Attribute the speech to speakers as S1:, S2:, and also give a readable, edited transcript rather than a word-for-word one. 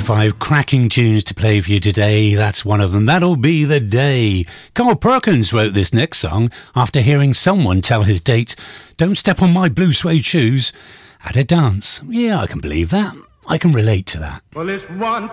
S1: 5 cracking tunes to play for you today. That's one of them. That'll Be the Day. Carl Perkins wrote this next song after hearing someone tell his date, "Don't step on my blue suede shoes," at a dance. Yeah, I can believe that. I can relate to that.
S2: Well, it's 1,